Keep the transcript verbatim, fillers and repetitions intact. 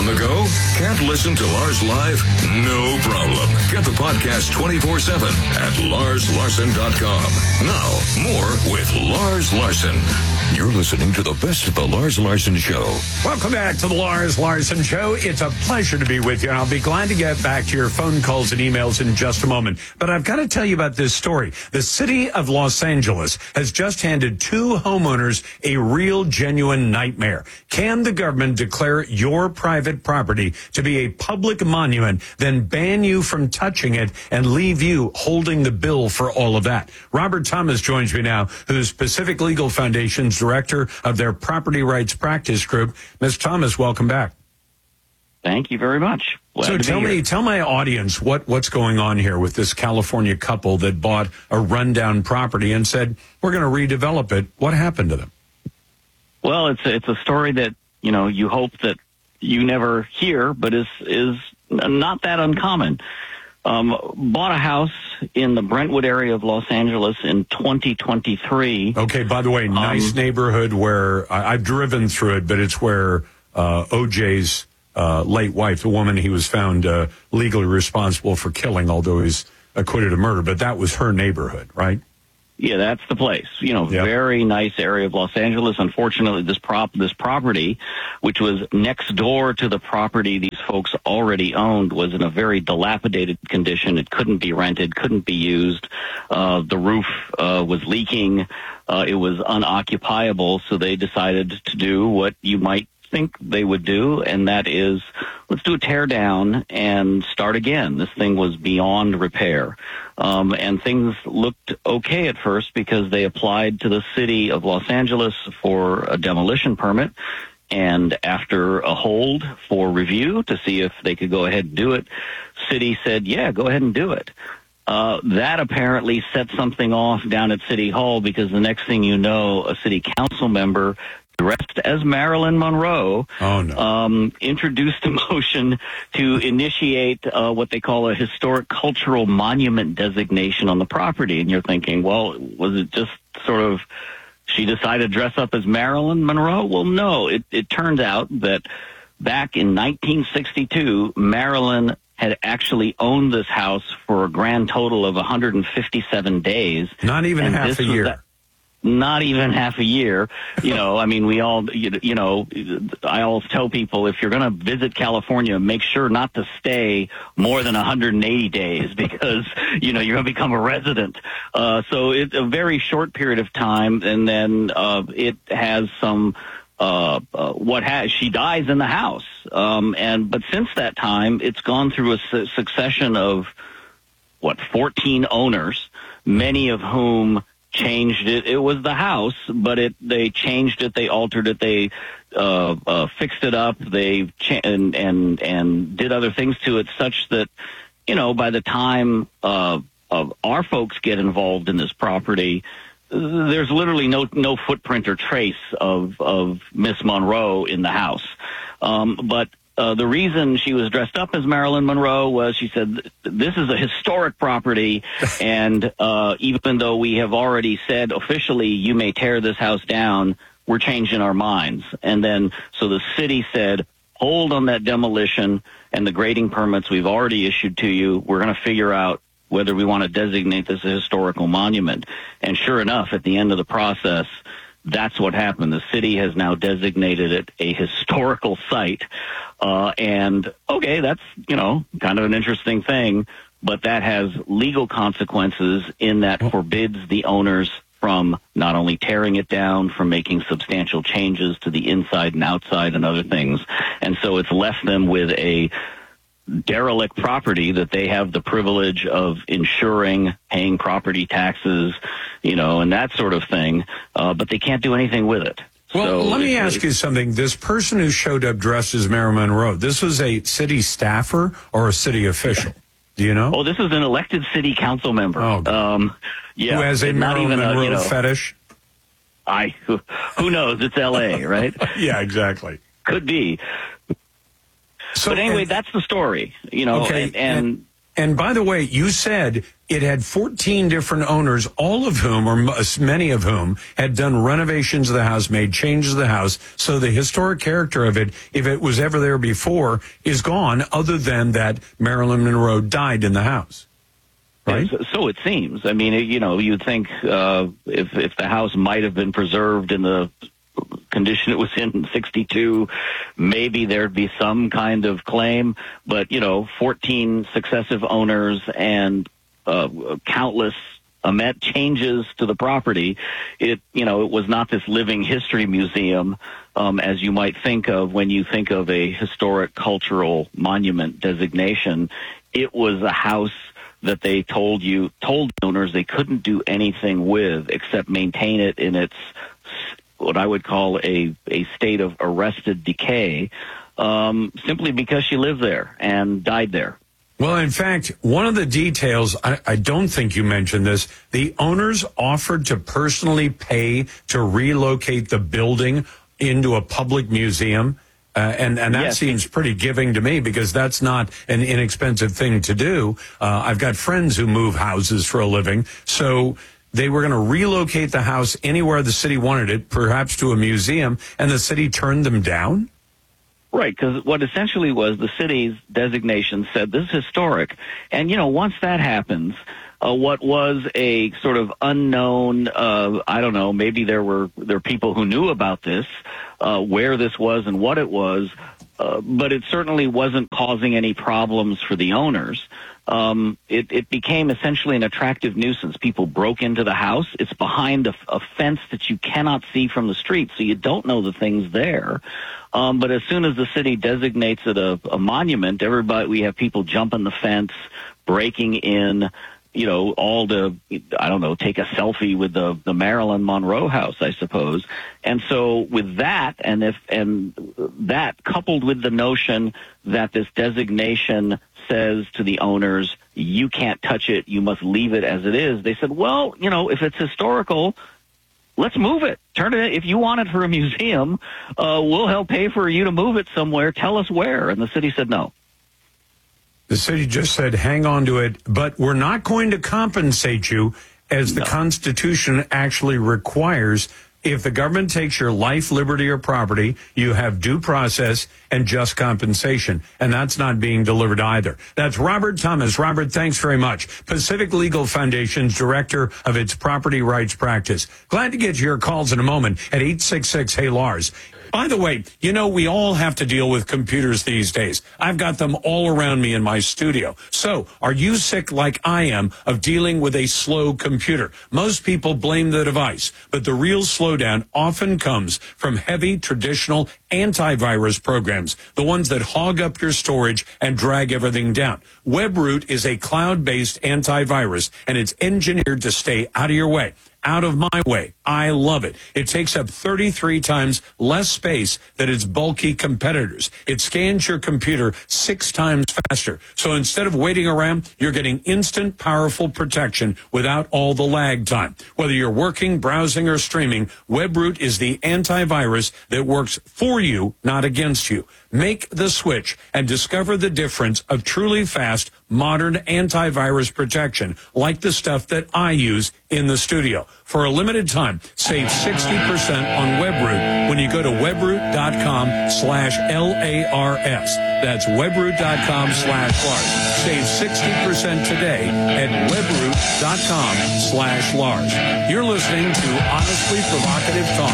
On the go? Can't listen to Lars live? No problem. Get the podcast twenty-four seven at lars larson dot com. Now, more with Lars Larson. You're listening to the best of the Lars Larson Show. Welcome back to the Lars Larson Show. It's a pleasure to be with you, and I'll be glad to get back to your phone calls and emails in just a moment. But I've got to tell you about this story. The city of Los Angeles has just handed two homeowners a real, genuine nightmare. Can the government declare your private property to be a public monument, then ban you from touching it and leave you holding the bill for all of that? Robert Thomas joins me now, who's Pacific Legal Foundation's director of their property rights practice group. Miz Thomas, welcome back. Thank you very much. Glad so to tell be me, here. tell my audience what, what's going on here with this California couple that bought a rundown property and said, we're going to redevelop it. What happened to them? Well, it's a, it's a story that, you know, you hope that you never hear, but is is not that uncommon. Um, bought a house in the Brentwood area of Los Angeles in twenty twenty-three. Okay, by the way, nice um, neighborhood where I, I've driven through it, but it's where uh, O J's uh, late wife, the woman he was found uh, legally responsible for killing, although he's acquitted of murder, but that was her neighborhood, right? Yeah, that's the place. You know, yep. Very nice area of Los Angeles. Unfortunately, this prop, this property, which was next door to the property these folks already owned, was in a very dilapidated condition. It couldn't be rented, couldn't be used. Uh, the roof uh, was leaking. Uh, it was unoccupiable, so they decided to do what you might think they would do, and that is, let's do a tear down and start again. This thing was beyond repair. Um, and things looked okay at first because they applied to the city of Los Angeles for a demolition permit. And after a hold for review to see if they could go ahead and do it, city said, yeah, go ahead and do it. Uh, that apparently set something off down at City Hall, because the next thing you know, a city council member dressed as Marilyn Monroe, oh, no. um, introduced a motion to initiate uh, what they call a historic cultural monument designation on the property. And you're thinking, well, was it just sort of she decided to dress up as Marilyn Monroe? Well, no. It, it turns out that back in nineteen sixty-two, Marilyn had actually owned this house for a grand total of one hundred fifty-seven days. Not even half a year. That, Not even half a year. You know, I mean, we all, you, you know, I always tell people, if you're going to visit California, make sure not to stay more than one hundred eighty days, because, you know, you're going to become a resident. Uh, so it's a very short period of time. And then uh, it has some, uh, uh, what has, she dies in the house. Um, and, but since that time, it's gone through a su- succession of, what, fourteen owners, many of whom changed it. It was the house, but it they changed it, they altered it, they uh, uh, fixed it up, they cha- and and and did other things to it, such that, you know, by the time uh, uh, our folks get involved in this property, there's literally no no footprint or trace of of Miss Monroe in the house. Um, but Uh, the reason she was dressed up as Marilyn Monroe was, she said, this is a historic property, and uh, even though we have already said officially you may tear this house down, we're changing our minds. And then, so the city said, hold on that demolition and the grading permits we've already issued to you. We're going to figure out whether we want to designate this a historical monument. And sure enough, at the end of the process, that's what happened. The city has now designated it a historical site. Uh, and, okay, that's, you know, kind of an interesting thing, but that has legal consequences in that forbids the owners from not only tearing it down, from making substantial changes to the inside and outside and other things. And so it's left them with a derelict property that they have the privilege of insuring, paying property taxes, you know, and that sort of thing, uh, but they can't do anything with it. Well, so let me ask you something. This person who showed up dressed as Marilyn Monroe, this was a city staffer or a city official? Do you know? Oh, this is an elected city council member. Oh, um, yeah, who has a Marilyn Monroe a, you know, fetish? I who, who knows? It's L A, right? Yeah, exactly. Could be. So, but anyway, and, that's the story, you know, okay, and, and, And by the way, you said it had fourteen different owners, all of whom, or many of whom, had done renovations of the house, made changes to the house. So the historic character of it, if it was ever there before, is gone, other than that Marilyn Monroe died in the house. Right? So, so it seems. I mean, you know, you'd think uh, if if the house might have been preserved in the condition it was in sixty-two, maybe there'd be some kind of claim. But, you know, fourteen successive owners and uh, countless Amet changes to the property. It, you know, it was not this living history museum, um, as you might think of when you think of a historic cultural monument designation. It was a house that they told you, told owners they couldn't do anything with except maintain it in its, what I would call a, a state of arrested decay, um, simply because she lived there and died there. Well, in fact, one of the details, I, I don't think you mentioned this, the owners offered to personally pay to relocate the building into a public museum. Uh, and, and that yes. seems pretty giving to me, because that's not an inexpensive thing to do. Uh, I've got friends who move houses for a living. So they were going to relocate the house anywhere the city wanted it, perhaps to a museum, and the city turned them down? Right, because what essentially was the city's designation said this is historic. And, you know, once that happens, uh, what was a sort of unknown, uh, I don't know, maybe there were there were people who knew about this, uh, where this was and what it was, uh, but it certainly wasn't causing any problems for the owners. Um, it, it became essentially an attractive nuisance. People broke into the house. It's behind a, a fence that you cannot see from the street, so you don't know the thing's there. Um, but as soon as the city designates it a, a monument, everybody, we have people jumping the fence, breaking in, you know, all to, I don't know, take a selfie with the, the Marilyn Monroe house, I suppose. And so with that, and if, and that coupled with the notion that this designation says to the owners, you can't touch it, you must leave it as it is, they said, well, you know, if it's historical, let's move it. Turn it. If you want it for a museum, uh, we'll help pay for you to move it somewhere. Tell us where. And the city said no. The city just said, hang on to it, but we're not going to compensate you, as the No. Constitution actually requires. If the government takes your life, liberty, or property, you have due process and just compensation. And that's not being delivered either. That's Robert Thomas. Robert, thanks very much. Pacific Legal Foundation's director of its property rights practice. Glad to get your calls in a moment at eight six six, hey Lars. By the way, you know, we all have to deal with computers these days. I've got them all around me in my studio. So, are you sick like I am of dealing with a slow computer? Most people blame the device, but the real slowdown often comes from heavy traditional antivirus programs, the ones that hog up your storage and drag everything down. WebRoot is a cloud-based antivirus, and it's engineered to stay out of your way. Out of my way. I love it. It takes up thirty-three times less space than its bulky competitors. It scans your computer six times faster. So instead of waiting around, you're getting instant, powerful protection without all the lag time. Whether you're working, browsing, or streaming, WebRoot is the antivirus that works for you, not against you. Make the switch and discover the difference of truly fast, modern antivirus protection, like the stuff that I use in the studio. For a limited time, save sixty percent on WebRoot when you go to webroot.com slash L-A-R-S. That's webroot.com slash Lars. Save sixty percent today at webroot.com slash Lars. You're listening to Honestly Provocative Talk.